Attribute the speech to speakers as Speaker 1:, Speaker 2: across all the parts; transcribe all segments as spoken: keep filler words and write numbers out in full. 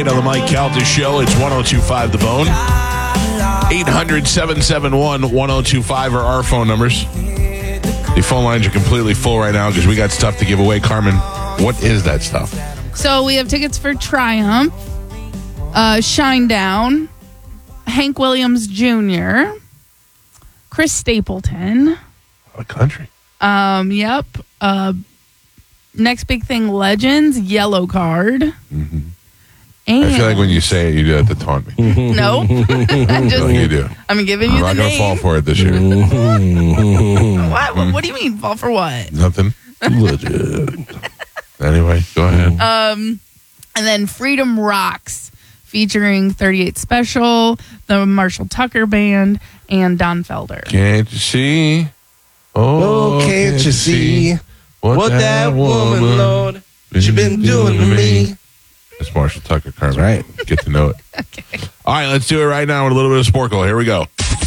Speaker 1: On the Mike Calta Show, it's one oh two point five The Bone. eight hundred, seven seven one, one oh two five are our phone numbers. The phone lines are completely full right now because we got stuff to give away. Carmen, what is that stuff?
Speaker 2: So we have tickets for Triumph, uh, Shinedown, Hank Williams Junior, Chris Stapleton.
Speaker 1: What country?
Speaker 2: Um, yep. Uh, Next Big Thing Legends, Yellow Card.
Speaker 1: Mm-hmm.
Speaker 2: And
Speaker 1: I feel like when you say it, you do it to taunt me.
Speaker 2: No. I'm just,
Speaker 1: you do.
Speaker 2: I'm giving you
Speaker 1: I'm
Speaker 2: the
Speaker 1: not going to fall for it this year.
Speaker 2: What? What? What do you mean, fall for what?
Speaker 1: Nothing. Legend. Anyway, go ahead.
Speaker 2: Um, and then Freedom Rocks, featuring thirty-eight Special, the Marshall Tucker Band, and Don Felder.
Speaker 1: Can't you see? Oh,
Speaker 3: Oh, can't you see
Speaker 1: what,
Speaker 3: what that woman, Lord, she been doing to me?
Speaker 1: It's Marshall Tucker, Carmen.
Speaker 3: That's
Speaker 1: right. Get to know it.
Speaker 2: Okay.
Speaker 1: All right, let's do it right now with a little bit of Sporkle. Here we go.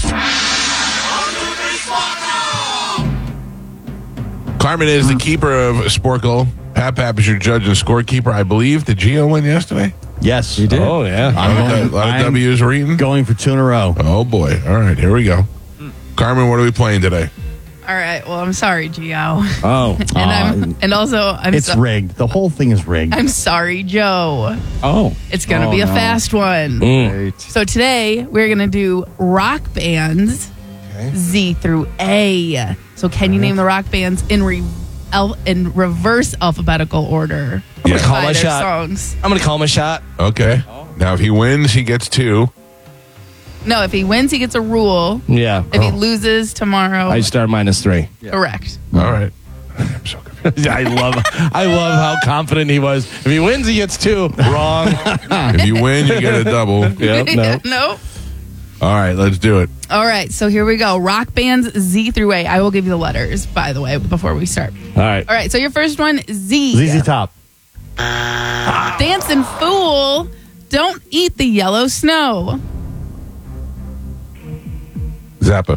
Speaker 1: Carmen is the keeper of Sporkle. Pap Pap is your judge and scorekeeper. I believe. Did Gio win yesterday?
Speaker 3: Yes.
Speaker 4: You did?
Speaker 3: Oh, yeah.
Speaker 1: A lot of, a lot of W's were eaten?
Speaker 3: Going for two in a row.
Speaker 1: Oh, boy. All right, here we go. Carmen, what are we playing today?
Speaker 2: All right. Well, I'm sorry, Gio.
Speaker 3: Oh.
Speaker 2: And I'm, and also, I'm
Speaker 3: It's
Speaker 2: so-
Speaker 3: rigged. The whole thing is rigged.
Speaker 2: I'm sorry, Joe.
Speaker 3: Oh.
Speaker 2: It's gonna
Speaker 3: Oh,
Speaker 2: be a
Speaker 3: no.
Speaker 2: fast one.
Speaker 3: Mm.
Speaker 2: So today we're gonna do rock bands, Z through A. So can you name the rock bands in re- al- in reverse alphabetical order?
Speaker 1: I'm gonna
Speaker 3: call
Speaker 2: by
Speaker 3: my
Speaker 2: their
Speaker 3: shot.
Speaker 2: songs.
Speaker 3: I'm going to call my shot.
Speaker 1: Okay. Now, if he wins, he gets two.
Speaker 2: No, if he wins, he gets a rule.
Speaker 3: Yeah.
Speaker 2: If he loses tomorrow,
Speaker 3: I start minus three.
Speaker 2: correct.
Speaker 1: All right. I'm so confused.
Speaker 3: I love I love how confident he was. If he wins, he gets two. Wrong.
Speaker 1: If you win, you get a double.
Speaker 3: Yep, no.
Speaker 2: no.
Speaker 1: All right, let's do it.
Speaker 2: All right, so here we go. Rock bands Z through A. I will give you the letters, by the way, before we start.
Speaker 3: All right.
Speaker 2: All right, so your first one, Z.
Speaker 3: Z Z Top.
Speaker 2: Dancing Fool. Don't eat the yellow snow.
Speaker 1: Zappa.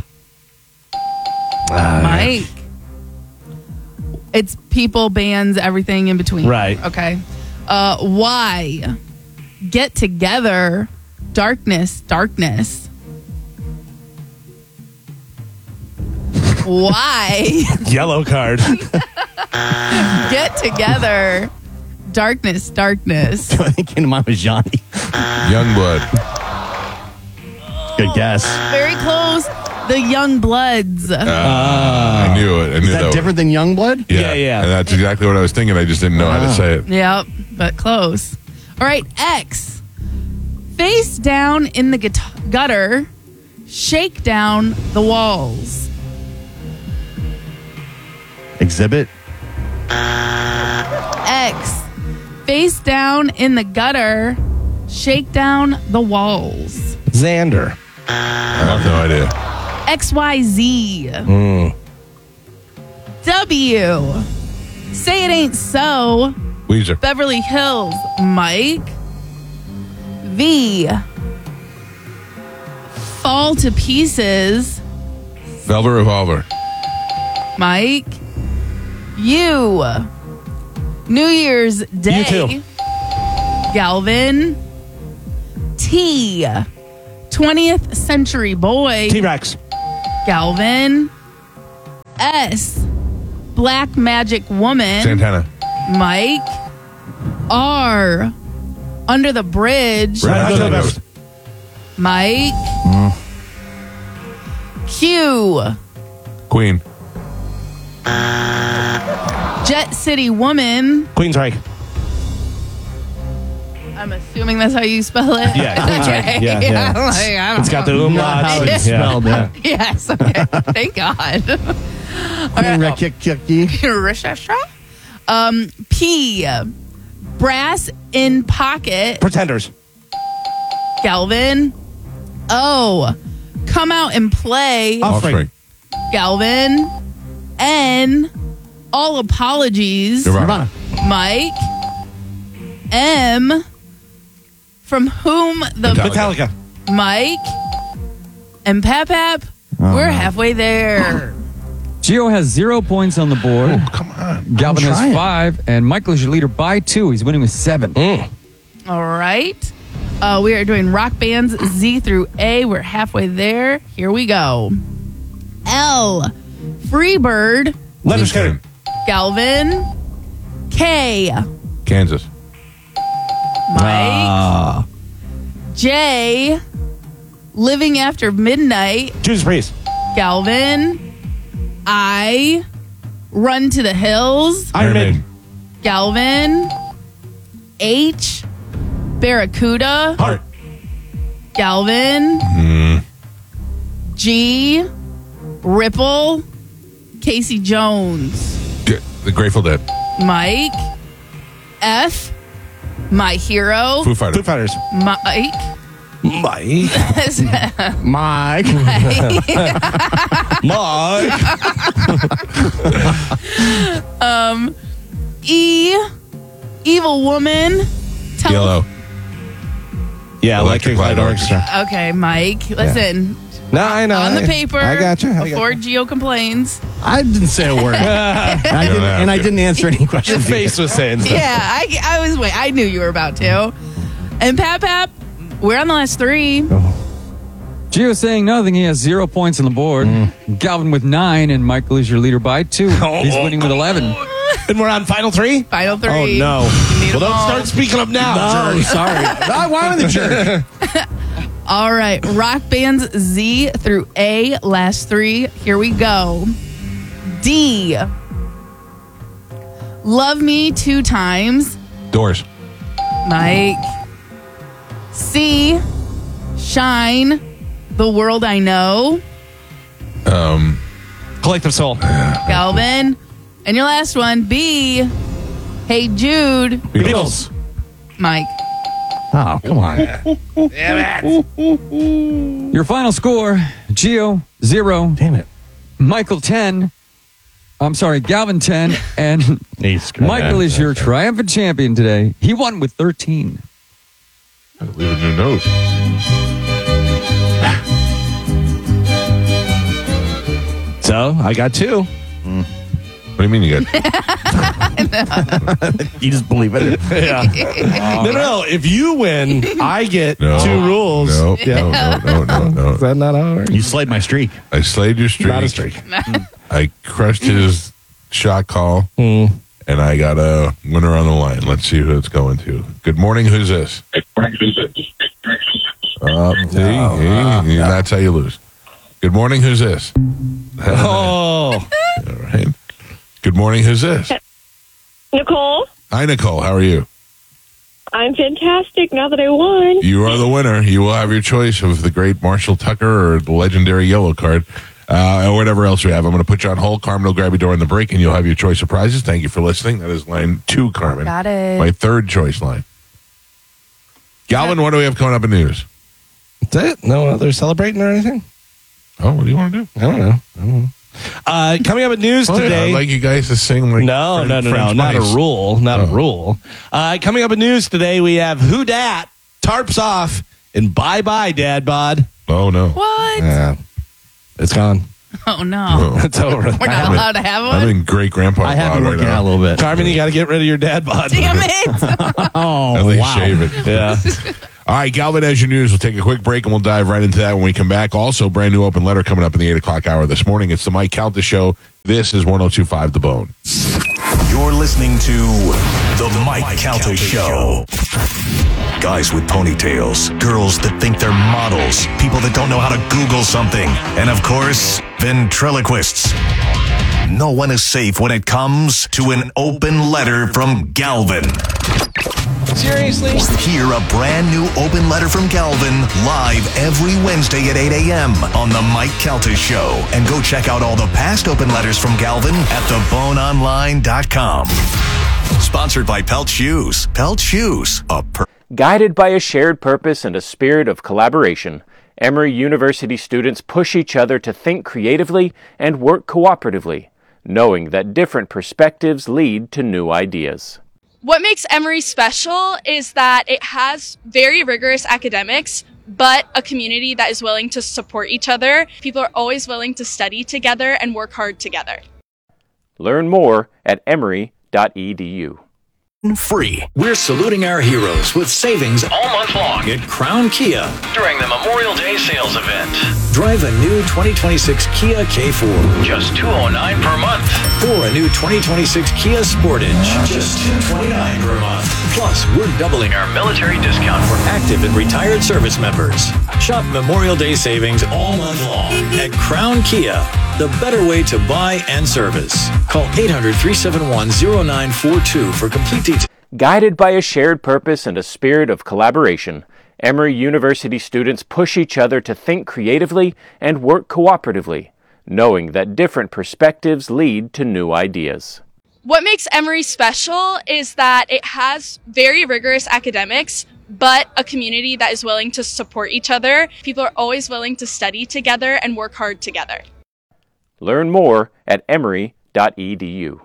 Speaker 2: Mike. It's people, bands, everything in between.
Speaker 3: Right.
Speaker 2: Okay. Uh, Y. Get Together. Darkness. Darkness. Y.
Speaker 3: Yellow card.
Speaker 2: Get Together. Darkness. Darkness.
Speaker 3: I think came to mind was Johnny.
Speaker 1: Youngblood.
Speaker 3: Good guess.
Speaker 2: Very close. The Young Bloods.
Speaker 1: Uh, I knew it. I knew
Speaker 3: Is that
Speaker 1: that.
Speaker 3: different than Youngblood?
Speaker 1: Yeah,
Speaker 3: Yeah, yeah.
Speaker 1: And that's exactly what I was thinking. I just didn't know how to say it.
Speaker 2: Yep, but close. All right, X. Face down in the gut- gutter, shake down the walls.
Speaker 3: Exhibit.
Speaker 2: X. Face down in the gutter, shake down the walls.
Speaker 3: Xander.
Speaker 1: I have no idea.
Speaker 2: X Y Z.
Speaker 3: Mm.
Speaker 2: W. Say It Ain't So.
Speaker 1: Weezer.
Speaker 2: Beverly Hills. Mike. V. Fall to Pieces.
Speaker 1: Velvet Revolver.
Speaker 2: Mike. U. New Year's Day.
Speaker 3: You too.
Speaker 2: Galvin. T. twentieth Century Boy.
Speaker 3: T-Rex.
Speaker 2: Galvin. S. Black Magic Woman.
Speaker 1: Santana.
Speaker 2: Mike. R. Under the Bridge.
Speaker 1: Red Hot Chili
Speaker 3: Peppers.
Speaker 1: Peppers.
Speaker 2: Mike. Q.
Speaker 1: Queen.
Speaker 2: Jet City Woman.
Speaker 3: Queensryche.
Speaker 2: I'm assuming that's how you spell it.
Speaker 3: Yeah, Queensryche.
Speaker 2: Okay.
Speaker 3: Yeah, yeah.
Speaker 2: I'm like, I don't
Speaker 3: It's got
Speaker 2: know.
Speaker 3: the umlaut.
Speaker 2: Not how it's
Speaker 3: spelled, yeah.
Speaker 2: Yes. Okay. Thank God.
Speaker 3: Queensryche.
Speaker 2: Um, P. Brass in Pocket.
Speaker 3: Pretenders.
Speaker 2: Galvin. O. Come Out and Play.
Speaker 1: Offspring.
Speaker 2: Galvin. N. All Apologies.
Speaker 1: Nirvana.
Speaker 2: Mike. M. From Whom the
Speaker 1: Metallica.
Speaker 3: Metallica.
Speaker 2: Mike. And Pap Pap. We're halfway there.
Speaker 4: Gio has zero points on the board.
Speaker 1: Oh, come on.
Speaker 4: Galvin
Speaker 3: I'm
Speaker 4: has
Speaker 3: trying.
Speaker 4: five, and Michael is your leader by two. He's winning with seven.
Speaker 3: Mm.
Speaker 2: All right. Uh, we are doing rock bands Z through A. We're halfway there. Here we go. L. Freebird.
Speaker 3: Leonard Skinner.
Speaker 2: Galvin. K.
Speaker 1: Kansas.
Speaker 2: Mike.
Speaker 4: Ah.
Speaker 2: J. Living After Midnight.
Speaker 3: Judas Priest.
Speaker 2: Galvin. I. Run to the Hills.
Speaker 3: Iron Maiden.
Speaker 2: Galvin. H. Barracuda.
Speaker 3: Heart.
Speaker 2: Galvin.
Speaker 1: Mm.
Speaker 2: G. Ripple. Casey Jones.
Speaker 1: G- The Grateful Dead.
Speaker 2: Mike. F. My Hero.
Speaker 1: Foo Fighters.
Speaker 3: Foo Fighters.
Speaker 2: Mike.
Speaker 3: Mike. Mike. Mike.
Speaker 2: um, E. Evil Woman. Tele-
Speaker 1: Yellow.
Speaker 3: Yeah,
Speaker 1: Electric
Speaker 3: Electric Light
Speaker 1: Light
Speaker 3: Orchestra.
Speaker 2: Okay, Mike. Listen.
Speaker 3: No, I know.
Speaker 2: On the
Speaker 3: I-
Speaker 2: paper.
Speaker 3: I got you. I
Speaker 2: Before
Speaker 3: got
Speaker 2: Gio complains.
Speaker 5: I didn't say a word. and, I didn't, and I didn't answer any
Speaker 3: Your
Speaker 5: questions.
Speaker 3: face was saying something.
Speaker 2: Yeah, I, I was wait. I knew you were about to. And Pap Pap, we're on the last three.
Speaker 4: Gio saying nothing. He has zero points on the board. Galvin with nine, and Michael is your leader by two. He's winning with eleven.
Speaker 3: And we're on final three?
Speaker 2: Final three.
Speaker 3: Oh, no.
Speaker 2: Need
Speaker 3: Well,
Speaker 2: them
Speaker 3: don't
Speaker 2: all.
Speaker 3: start speaking up now.
Speaker 5: No, sorry. I wanted the jerk.
Speaker 2: All right, rock bands Z through A, last three. Here we go. D. Love Me Two Times.
Speaker 1: Doors.
Speaker 2: Mike. C. Shine. The World I Know.
Speaker 1: Um,
Speaker 3: Collective Soul.
Speaker 2: Galvin. And your last one, B. Hey Jude.
Speaker 3: Beatles.
Speaker 2: Mike.
Speaker 5: Oh, come on.
Speaker 4: Your final score: Gio zero,
Speaker 3: Damn it.
Speaker 4: Michael ten. I'm sorry, Galvin ten, and Michael is your triumphant champion today. He won with thirteen.
Speaker 1: leave a new note.
Speaker 3: So, I got two.
Speaker 1: What do you mean you got?
Speaker 5: You just believe it.
Speaker 3: Yeah. no, no, no. If you win, I get
Speaker 1: No.
Speaker 3: two rules.
Speaker 1: No, no, no, no, no, no.
Speaker 3: Is that not how it works?
Speaker 5: You slayed my streak.
Speaker 1: I slayed your streak.
Speaker 3: Not a streak.
Speaker 1: I crushed his shot call,
Speaker 3: Mm.
Speaker 1: and I got a winner on the line. Let's see who it's going to. Good morning. Who's this? Uh, see, see, that's how you lose. Good morning. Who's this?
Speaker 3: Oh.
Speaker 1: All right. Good morning. Who's this?
Speaker 6: Nicole,
Speaker 1: Hi, Nicole. How are you?
Speaker 6: I'm fantastic now that I won.
Speaker 1: You are the winner. You will have your choice of the great Marshall Tucker or the legendary yellow card, uh, or whatever else we have. I'm going to put you on hold. Carmen will grab you during the break, and you'll have your choice of prizes. Thank you for listening. That is line two, Carmen.
Speaker 2: Got it.
Speaker 1: My third choice line. Galvin, what do we have coming up in news?
Speaker 3: That's it? No other celebrating or anything?
Speaker 1: Oh, what do you want to do?
Speaker 3: I don't know. I don't know. Uh, coming up in news today.
Speaker 1: I'd like you guys to sing like
Speaker 3: No,
Speaker 1: French-
Speaker 3: no, no, no,
Speaker 1: French
Speaker 3: not
Speaker 1: mice.
Speaker 3: a rule, not
Speaker 1: Oh.
Speaker 3: a rule. Uh, coming up in news today, we have Who Dat, Tarps Off, and Bye Bye Dad Bod.
Speaker 1: Oh, no.
Speaker 2: What?
Speaker 3: Yeah, it's gone.
Speaker 2: Oh, no.
Speaker 1: Oh.
Speaker 3: It's over.
Speaker 2: We're not allowed to have
Speaker 1: I'm
Speaker 2: one?
Speaker 1: in great grandpa
Speaker 5: I have been
Speaker 1: bod
Speaker 5: working
Speaker 1: right
Speaker 5: out a
Speaker 1: now.
Speaker 5: little bit.
Speaker 3: Carmen, you got to get rid of your dad bod.
Speaker 2: Damn it.
Speaker 5: Oh,
Speaker 1: At least
Speaker 5: wow.
Speaker 1: shave it.
Speaker 3: Yeah.
Speaker 1: All right, Galvin, as your news, we'll take a quick break and we'll dive right into that when we come back. Also, brand new open letter coming up in the eight o'clock hour this morning. It's the Mike Calta Show. This is one oh two point five The Bone.
Speaker 7: You're listening to The Mike, Mike Calta Show. Guys with ponytails, girls that think they're models, people that don't know how to Google something, and of course, ventriloquists. No one is safe when it comes to an open letter from Galvin.
Speaker 3: Seriously?
Speaker 7: Hear a brand new open letter from Galvin live every Wednesday at eight a.m. on The Mike Calta Show. And go check out all the past open letters from Galvin at the bone online dot com. Sponsored by Pelt Shoes. Pelt Shoes, a per-
Speaker 8: Guided by a shared purpose and a spirit of collaboration, Emory University students push each other to think creatively and work cooperatively, knowing that different perspectives lead to new ideas.
Speaker 9: What makes Emory special is that it has very rigorous academics, but a community that is willing to support each other. People are always willing to study together and work hard together.
Speaker 8: Learn more at emory dot e d u.
Speaker 7: free.
Speaker 10: We're saluting our heroes with savings all month long at Crown Kia
Speaker 11: during the Memorial Day sales event.
Speaker 10: Drive a new twenty twenty-six Kia K four.
Speaker 11: Just two hundred nine dollars per month.
Speaker 10: Or a new twenty twenty-six Kia Sportage. Just two hundred twenty-nine dollars per month. Plus, we're doubling our military discount for active and retired service members. Shop Memorial Day savings all month long at Crown Kia, the better way to buy and service. Call eight hundred, three seven one, zero nine four two for complete details.
Speaker 8: Guided by a shared purpose and a spirit of collaboration, Emory University students push each other to think creatively and work cooperatively, knowing that different perspectives lead to new ideas.
Speaker 9: What makes Emory special is that it has very rigorous academics, but a community that is willing to support each other. People are always willing to study together and work hard together.
Speaker 8: Learn more at emory dot e d u.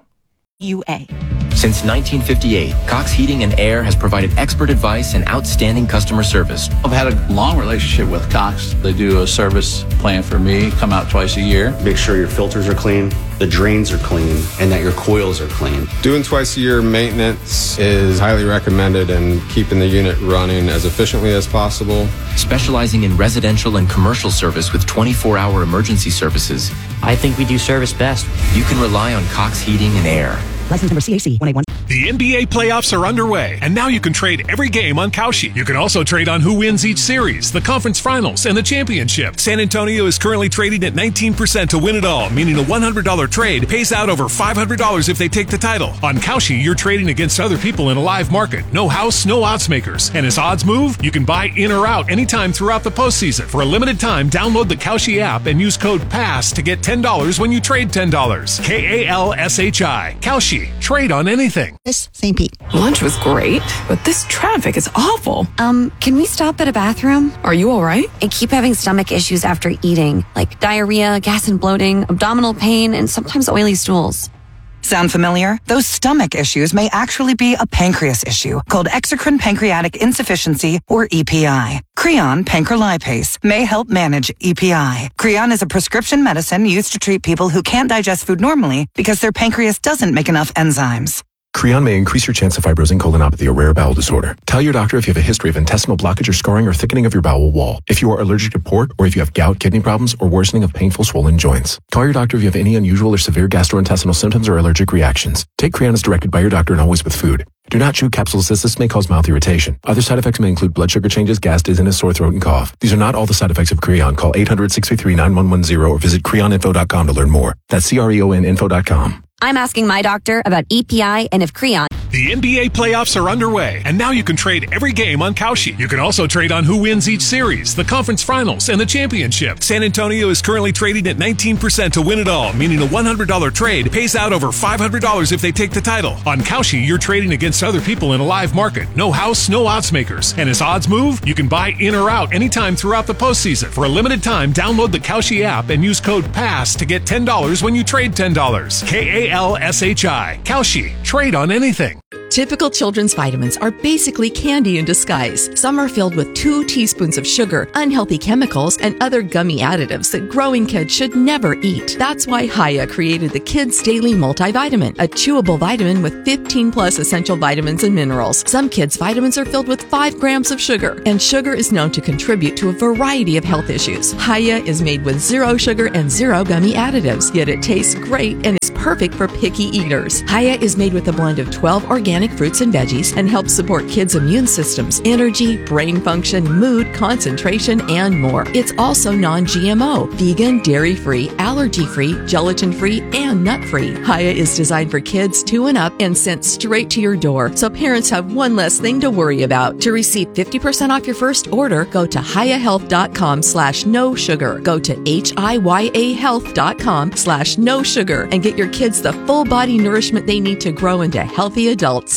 Speaker 12: U A. Since nineteen fifty-eight, Cox Heating and Air has provided expert advice and outstanding customer service.
Speaker 13: I've had a long relationship with Cox. They do a service plan for me, come out twice a year.
Speaker 14: Make sure your filters are clean, the drains are clean, and that your coils are clean.
Speaker 15: Doing twice a year maintenance is highly recommended in keeping the unit running as efficiently as possible.
Speaker 12: Specializing in residential and commercial service with twenty-four hour emergency services.
Speaker 16: I think we do service best.
Speaker 12: You can rely on Cox Heating and Air.
Speaker 17: License number C A C one eight one.
Speaker 18: The N B A playoffs are underway, and now you can trade every game on Kalshi. You can also trade on who wins each series, the conference finals, and the championship. San Antonio is currently trading at nineteen percent to win it all, meaning a one hundred dollars trade pays out over five hundred dollars if they take the title. On Kalshi, you're trading against other people in a live market. No house, no odds makers. And as odds move, you can buy in or out anytime throughout the postseason. For a limited time, download the Kalshi app and use code PASS to get ten dollars when you trade ten dollars. K A L S H I. Kalshi. Trade on anything.
Speaker 17: This Saint Pete.
Speaker 19: Lunch was great, but this traffic is awful.
Speaker 20: Um, can we stop at a bathroom?
Speaker 19: Are you all right?
Speaker 20: I keep having stomach issues after eating, like diarrhea, gas and bloating, abdominal pain, and sometimes oily stools.
Speaker 21: Sound familiar? Those stomach issues may actually be a pancreas issue called exocrine pancreatic insufficiency, or E P I. Creon pancrelipase may help manage E P I. Creon is a prescription medicine used to treat people who can't digest food normally because their pancreas doesn't make enough enzymes.
Speaker 22: Creon may increase your chance of fibrosing colonopathy, a rare bowel disorder. Tell your doctor if you have a history of intestinal blockage or scarring or thickening of your bowel wall, if you are allergic to pork, or if you have gout, kidney problems, or worsening of painful swollen joints. Call your doctor if you have any unusual or severe gastrointestinal symptoms or allergic reactions. Take Creon as directed by your doctor and always with food. Do not chew capsules as this may cause mouth irritation. Other side effects may include blood sugar changes, gas, dizziness, sore throat, and cough. These are not all the side effects of Creon. Call eight hundred, six three three, nine one one zero or visit creon info dot com to learn more. That's C R E O N info dot com.
Speaker 20: I'm asking my doctor about E P I and if Creon.
Speaker 18: The N B A playoffs are underway, and now you can trade every game on Kalshi. You can also trade on who wins each series, the conference finals, and the championship. San Antonio is currently trading at nineteen percent to win it all, meaning a one hundred dollars trade pays out over five hundred dollars if they take the title. On Kalshi, you're trading against other people in a live market. No house, no odds makers. And as odds move, you can buy in or out anytime throughout the postseason. For a limited time, download the Kalshi app and use code PASS to get ten dollars when you trade ten dollars. K A L S H I. Kalshi. Trade on anything.
Speaker 19: Typical children's vitamins are basically candy in disguise. Some are filled with two teaspoons of sugar, unhealthy chemicals, and other gummy additives that growing kids should never eat. That's why Hiya created the Kids Daily Multivitamin, a chewable vitamin with fifteen plus essential vitamins and minerals. Some kids' vitamins are filled with five grams of sugar, and sugar is known to contribute to a variety of health issues. Hiya is made with zero sugar and zero gummy additives, yet it tastes great and is perfect for picky eaters. Hiya is made with a blend of twelve organic fruits and veggies and helps support kids' immune systems, energy, brain function, mood, concentration, and more. It's also non-G M O, vegan, dairy-free, allergy-free, gelatin-free, and nut-free. Hiya is designed for kids two and up and sent straight to your door, so parents have one less thing to worry about. To receive fifty percent off your first order, go to hiyahealth.com slash no sugar. Go to H-I-Y-A health.com slash no sugar and get your kids the full body nourishment they need to grow into healthy adults.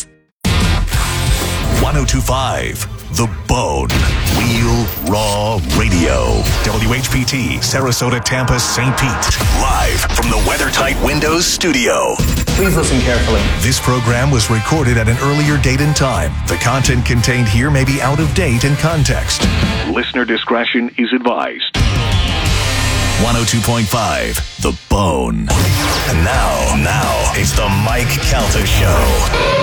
Speaker 7: one oh two point five The Bone. Real Raw Radio. W H P T, Sarasota, Tampa, Saint Pete. Live from the WeatherTight Windows studio.
Speaker 23: Please listen carefully.
Speaker 7: This program was recorded at an earlier date and time. The content contained here may be out of date in context. Listener discretion is advised. one oh two point five The Bone. And now, now, it's the Mike Calta Show.